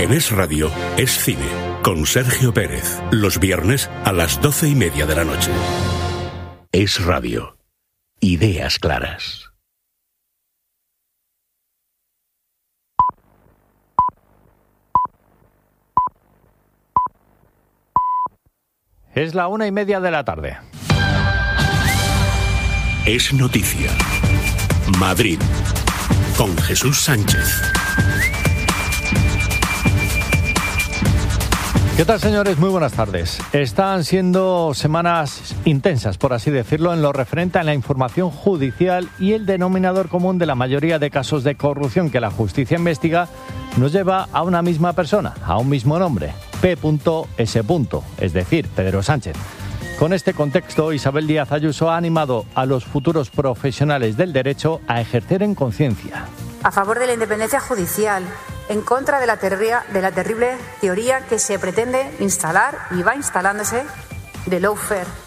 En Es Radio, Es Cine, con Sergio Pérez. Los viernes a las 12:30 de la noche. Es Radio. Ideas claras. Es la 1:30 de la tarde. Es noticia. Madrid. Con Jesús Sánchez. ¿Qué tal, señores? Muy buenas tardes. Están siendo semanas intensas, por así decirlo, en lo referente a la información judicial, y el denominador común de la mayoría de casos de corrupción que la justicia investiga nos lleva a una misma persona, a un mismo nombre, P.S., es decir, Pedro Sánchez. Con este contexto, Isabel Díaz Ayuso ha animado a los futuros profesionales del derecho a ejercer en conciencia. A favor de la independencia judicial, en contra de la terrible teoría que se pretende instalar y va instalándose de lawfare.